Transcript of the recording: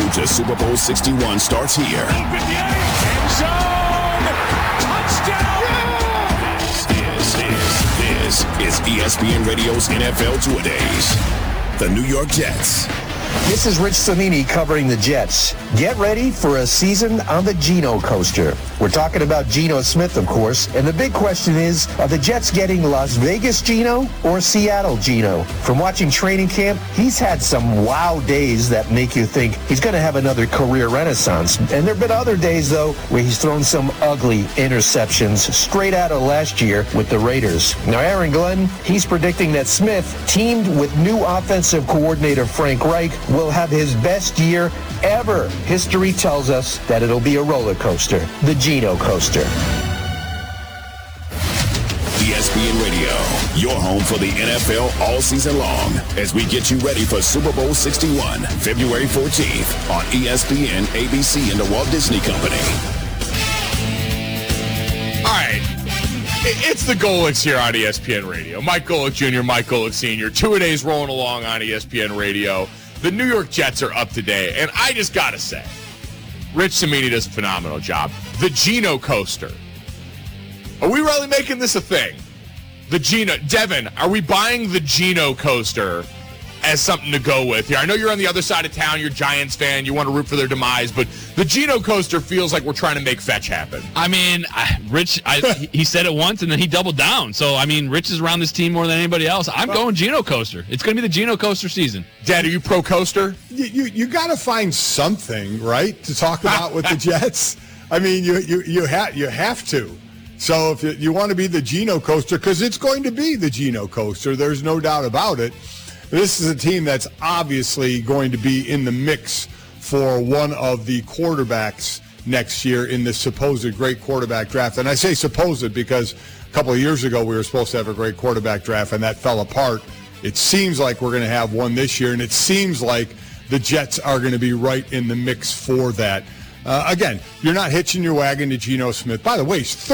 road to Super Bowl 61 starts here. End zone! Touchdown! This is ESPN Radio's NFL Two-A-Days. The New York Jets. This is Rich Cimini covering the Jets. Get ready for a season on the Geno coaster. We're talking about Geno Smith, of course, and the big question is, are the Jets getting Las Vegas Geno or Seattle Geno? From watching training camp, he's had some wow days that make you think he's going to have another career renaissance. And there have been other days, though, where he's thrown some ugly interceptions straight out of last year with the Raiders. Now, Aaron Glenn, he's predicting that Smith, teamed with new offensive coordinator Frank Reich, will have his best year ever. History tells us that it'll be a roller coaster, the Geno coaster. ESPN Radio, your home for the NFL all season long, as we get you ready for Super Bowl 61, February 14th on ESPN, ABC, and the Walt Disney Company. All right. It's the Golics here on ESPN Radio. Mike Golic Jr., Mike Golic Sr. Two-A-Days rolling along on ESPN Radio. The New York Jets are up today, and I just got to say, Rich Cimini does a phenomenal job. The Geno coaster. Are we really making this a thing? The Geno. Devin, are we buying the Geno coaster as something to go with here? I know you're on the other side of town. You're a Giants fan. You want to root for their demise, but the Geno coaster feels like we're trying to make fetch happen. I mean, Rich, he said it once, and then he doubled down. So, I mean, Rich is around this team more than anybody else. I'm going Geno coaster. It's going to be the Geno coaster season. Dad, are you pro coaster? You got to find something, right, to talk about with the Jets. I mean, you have to. So if you want to be the Geno coaster, because it's going to be the Geno coaster, there's no doubt about it. This is a team that's obviously going to be in the mix for one of the quarterbacks next year in this supposed great quarterback draft. And I say supposed because a couple of years ago we were supposed to have a great quarterback draft, and that fell apart. It seems like we're going to have one this year, and it seems like the Jets are going to be right in the mix for that. Again, you're not hitching your wagon to Geno Smith. By the way, he's